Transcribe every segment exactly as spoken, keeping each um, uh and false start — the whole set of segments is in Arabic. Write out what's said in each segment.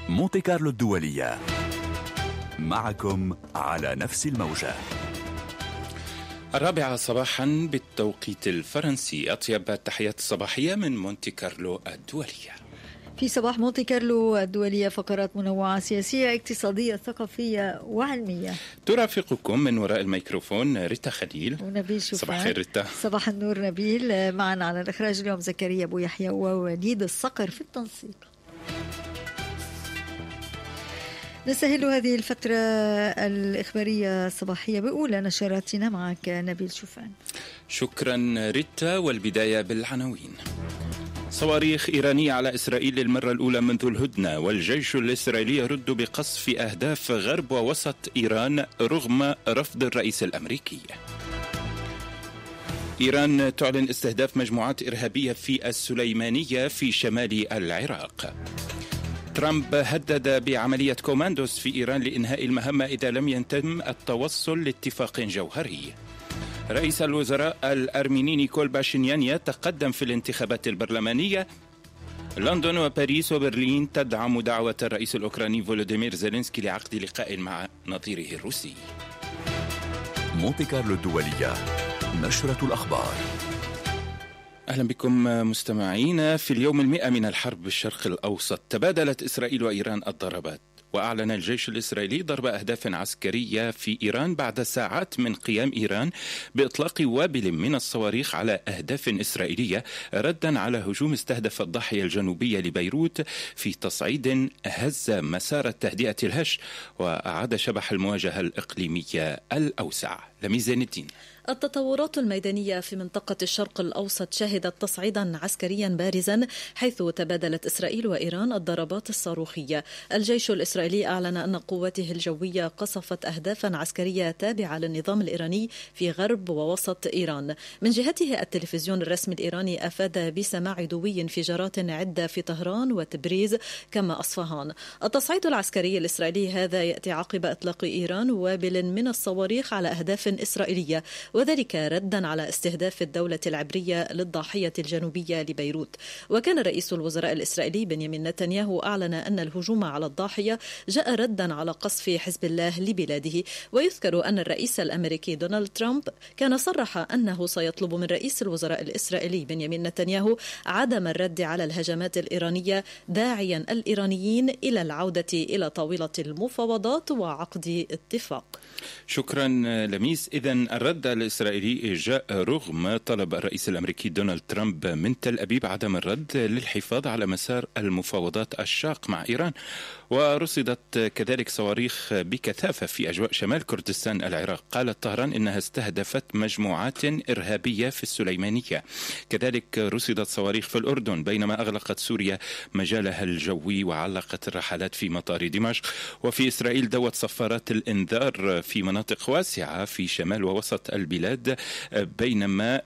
مونتي كارلو الدولية، معكم على نفس الموجة. الرابعة صباحا بالتوقيت الفرنسي. أطيب التحيات الصباحية من مونتي كارلو الدولية. في صباح مونتي كارلو الدولية فقرات منوعة سياسية اقتصادية ثقافية وعلمية. ترافقكم من وراء الميكروفون ريتا خليل ونبيل شوفان. صباح الخير ريتا. صباح النور نبيل. معنا على الإخراج اليوم زكريا أبو يحيى ووليد الصقر في التنسيق. نستهل هذه الفترة الإخبارية الصباحية بأولى نشراتنا معك نبيل شوفان. شكرا ريتا، والبداية بالعناوين. صواريخ إيرانية على إسرائيل للمرة الأولى منذ الهدنة، والجيش الإسرائيلي يرد بقصف أهداف غرب ووسط إيران رغم رفض الرئيس الأمريكي. إيران تعلن استهداف مجموعات إرهابية في السليمانية في شمال العراق. ترامب هدد بعملية كوماندوس في إيران لإنهاء المهمة إذا لم يتم التوصل لاتفاق جوهري. رئيس الوزراء الأرميني نيكول باشينيان يتقدم في الانتخابات البرلمانية. لندن وباريس وبرلين تدعم دعوة الرئيس الأوكراني فولوديمير زيلينسكي لعقد لقاء مع نظيره الروسي. مونتي كارلو الدولية، نشرة الأخبار. أهلا بكم مستمعينا. في اليوم المئة من الحرب بالشرق الأوسط تبادلت إسرائيل وإيران الضربات، وأعلن الجيش الإسرائيلي ضرب أهداف عسكرية في إيران بعد ساعات من قيام إيران بإطلاق وابل من الصواريخ على أهداف إسرائيلية ردا على هجوم استهدف الضاحية الجنوبية لبيروت في تصعيد هز مسار التهدئة الهش وأعاد شبح المواجهة الإقليمية الأوسع. لميس زين الدين. التطورات الميدانية في منطقة الشرق الأوسط شهدت تصعيدا عسكريا بارزا، حيث تبادلت إسرائيل وإيران الضربات الصاروخية. الجيش الإسرائيلي أعلن أن قوته الجوية قصفت أهدافا عسكرية تابعة للنظام الإيراني في غرب ووسط إيران. من جهته التلفزيون الرسمي الإيراني أفاد بسماع دوي انفجارات عدة في طهران وتبريز كما أصفهان. التصعيد العسكري الإسرائيلي هذا يأتي عقب إطلاق إيران وابل من الصواريخ على أهداف إسرائيلية، وذلك ردا على استهداف الدولة العبرية للضاحية الجنوبية لبيروت. وكان رئيس الوزراء الإسرائيلي بنيامين نتنياهو أعلن أن الهجوم على الضاحية جاء ردا على قصف حزب الله لبلاده. ويذكر أن الرئيس الأمريكي دونالد ترامب كان صرح أنه سيطلب من رئيس الوزراء الإسرائيلي بنيامين نتنياهو عدم الرد على الهجمات الإيرانية، داعيا الإيرانيين إلى العودة إلى طاولة المفاوضات وعقد اتفاق. شكرا لميس. إذن الرد الإسرائيلي جاء رغم طلب الرئيس الأمريكي دونالد ترامب من تل أبيب عدم الرد للحفاظ على مسار المفاوضات الشاق مع إيران. ورصدت كذلك صواريخ بكثافة في أجواء شمال كردستان العراق. قالت طهران إنها استهدفت مجموعات إرهابية في السليمانية. كذلك رصدت صواريخ في الأردن، بينما أغلقت سوريا مجالها الجوي وعلقت الرحلات في مطار دمشق. وفي إسرائيل دوت صفارات الإنذار في مناطق واسعة في شمال ووسط البلاد، بينما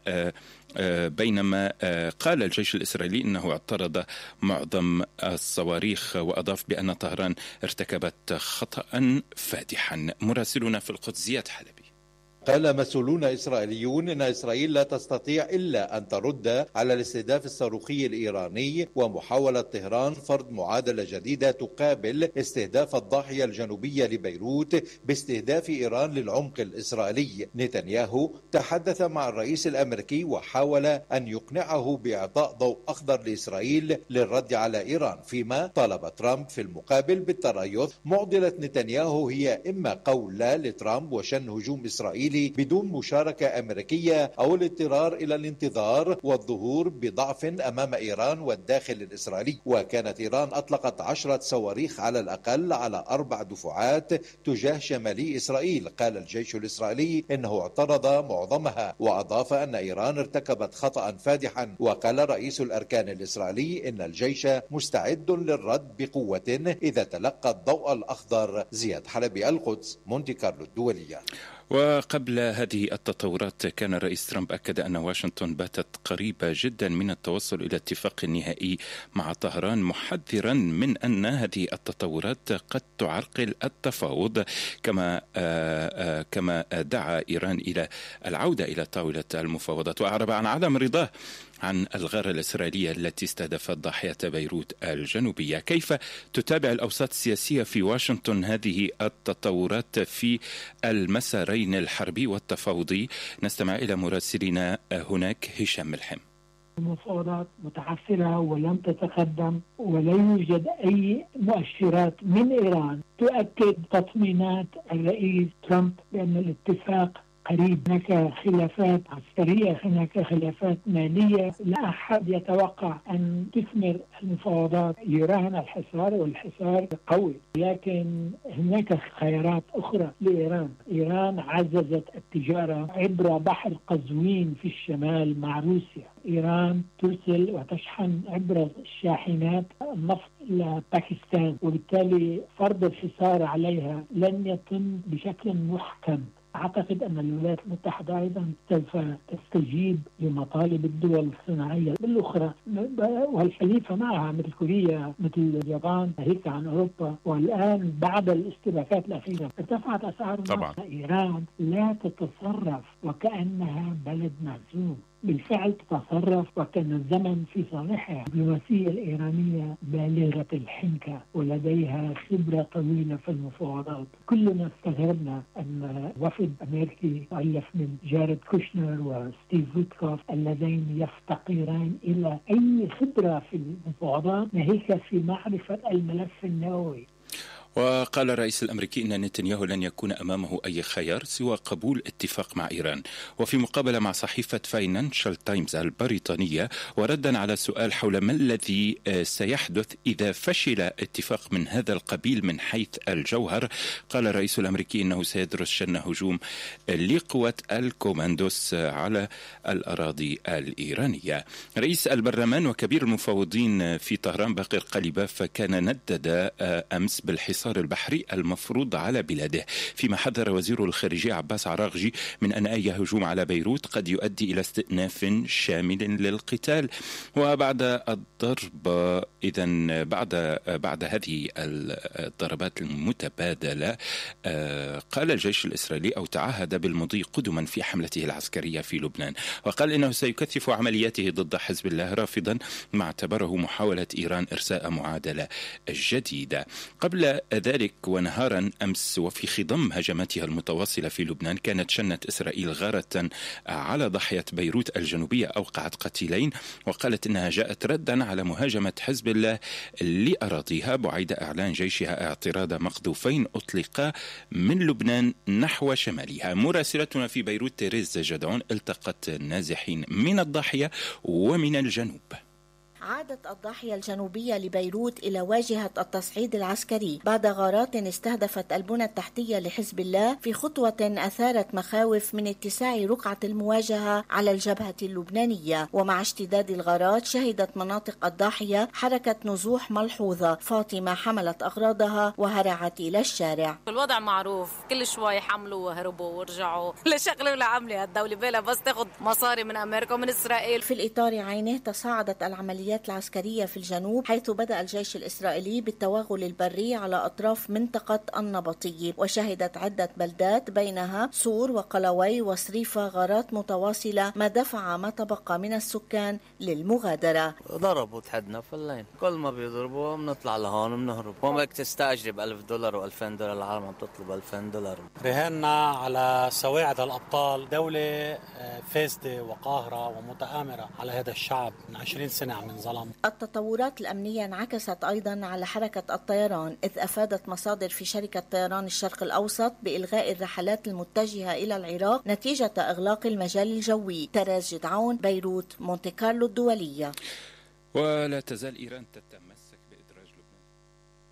بينما قال الجيش الإسرائيلي أنه اعترض معظم الصواريخ، وأضاف بأن طهران ارتكبت خطأ فادحا. مراسلنا في القدس زياد حلبي. قال مسؤولون إسرائيليون إن إسرائيل لا تستطيع إلا أن ترد على الاستهداف الصاروخي الإيراني ومحاولة طهران فرض معادلة جديدة تقابل استهداف الضاحية الجنوبية لبيروت باستهداف إيران للعمق الإسرائيلي. نتنياهو تحدث مع الرئيس الأمريكي وحاول أن يقنعه بإعطاء ضوء أخضر لإسرائيل للرد على إيران، فيما طالب ترامب في المقابل بالتريث. معضلة نتنياهو هي إما قول لا لترامب وشن هجوم إسرائيلي بدون مشاركة أمريكية، أو الاضطرار إلى الانتظار والظهور بضعف أمام إيران والداخل الإسرائيلي. وكانت إيران أطلقت عشرة صواريخ على الأقل على أربع دفعات تجاه شمالي إسرائيل. قال الجيش الإسرائيلي إنه اعترض معظمها، وأضاف أن إيران ارتكبت خطأ فادحا. وقال رئيس الأركان الإسرائيلي إن الجيش مستعد للرد بقوة إذا تلقى الضوء الأخضر. زياد حلبي، القدس، مونتي كارلو الدولية. وقبل هذه التطورات كان الرئيس ترامب أكد أن واشنطن باتت قريبة جدا من التوصل إلى اتفاق نهائي مع طهران، محذرا من أن هذه التطورات قد تعرقل التفاوض، كما آآ آآ كما دعا إيران إلى العودة إلى طاولة المفاوضات. وأعرب عن عدم رضاه عن الغارة الإسرائيلية التي استهدفت ضاحية بيروت الجنوبية. كيف تتابع الأوساط السياسية في واشنطن هذه التطورات في المسارين الحربي والتفاوضي؟ نستمع إلى مراسلنا هناك هشام ملحم. المفاوضات متعثرة ولم تتقدم، ولا يوجد أي مؤشرات من إيران تؤكد تطمينات الرئيس ترامب بأن الاتفاق قريب. هناك خلافات عسكرية، هناك خلافات مالية، لا أحد يتوقع أن تثمر المفاوضات. يراهن الحصار والحصار قوي، لكن هناك خيارات أخرى لإيران. إيران عززت التجارة عبر بحر قزوين في الشمال مع روسيا. إيران ترسل وتشحن عبر الشاحنات النفط لباكستان، وبالتالي فرض الحصار عليها لن يتم بشكل محكم. أعتقد أن الولايات المتحدة أيضا سوف تستجيب لمطالب الدول الصناعية الأخرى والحليفة معها، مثل كوريا، مثل اليابان، ناهيك عن أوروبا. والآن بعد الاشتباكات الأخيرة ارتفعت أسعار النفط. إيران لا تتصرف وكأنها بلد معزول، بالفعل تتصرف وكان الزمن في صالحها. الدبلوماسية الإيرانية بالغة الحنكة ولديها خبرة طويلة في المفاوضات. كلنا استغربنا أن وفد أمريكي مؤلف من جارد كوشنر وستيف ويتكوف اللذين يفتقران إلى أي خبرة في المفاوضات ناهيك في معرفة الملف النووي. وقال الرئيس الأمريكي أن نتنياهو لن يكون أمامه أي خيار سوى قبول اتفاق مع إيران. وفي مقابلة مع صحيفة فاينانشال تايمز البريطانية، وردا على سؤال حول ما الذي سيحدث إذا فشل اتفاق من هذا القبيل من حيث الجوهر، قال الرئيس الأمريكي أنه سيدرس شن هجوم لقوة الكوماندوس على الأراضي الإيرانية. رئيس البرلمان وكبير المفوضين في طهران باقر قليباف كان ندد أمس بالحصار البحري المفروض على بلاده، فيما حذر وزير الخارجية عباس عراغجي من أن أي هجوم على بيروت قد يؤدي إلى استئناف شامل للقتال. وبعد الضرب إذن بعد بعد هذه الضربات المتبادلة، قال الجيش الإسرائيلي أو تعهد بالمضي قدما في حملته العسكرية في لبنان، وقال إنه سيكثف عملياته ضد حزب الله، رافضا ما اعتبره محاولة إيران إرساء معادلة جديدة. قبل ذلك ونهارا أمس وفي خضم هجماتها المتواصلة في لبنان، كانت شنت إسرائيل غارة على ضاحية بيروت الجنوبية أوقعت قتيلين، وقالت إنها جاءت ردا على مهاجمة حزب الله لأراضيها بعيد إعلان جيشها اعتراض مقذوفين أطلقا من لبنان نحو شمالها. مراسلتنا في بيروت تيريز جدعون التقت نازحين من الضاحية ومن الجنوب. عادت الضاحية الجنوبية لبيروت إلى واجهة التصعيد العسكري بعد غارات استهدفت البنى التحتية لحزب الله، في خطوة أثارت مخاوف من اتساع رقعة المواجهة على الجبهة اللبنانية. ومع اشتداد الغارات شهدت مناطق الضاحية حركة نزوح ملحوظة. فاطمة حملت أغراضها وهرعت إلى الشارع. الوضع معروف، كل شوي حملوا وهربوا ورجعوا، لا شغلة ولا عملة الدولة بلا بس تاخد مصاري من أمريكا ومن إسرائيل. في الإطار عينه تصاعدت العمليات العسكرية في الجنوب، حيث بدأ الجيش الإسرائيلي بالتوغل البري على أطراف منطقة النبطية، وشهدت عدة بلدات بينها صور وقلوي وصريفة غارات متواصلة، ما دفع ما تبقى من السكان للمغادرة. ضربوا تحدنا في الليل، كل ما بيضربوا بنطلع لهون بنهرب. وما بدك تستأجرب ألف دولار وألفين دولار، العالم عم تطلب ألفين دولار. رهنا على سواعد الأبطال، دولة فاسدة وقاهرة ومتآمرة على هذا الشعب من عشرين سنة عم نظلم. التطورات الأمنية انعكست أيضا على حركة الطيران، إذ أفادت مصادر في شركة طيران الشرق الأوسط بإلغاء الرحلات المتجهة إلى العراق نتيجة إغلاق المجال الجوي. تراز جدعون، بيروت، مونتي كارلو الدولية. ولا تزال إيران تتم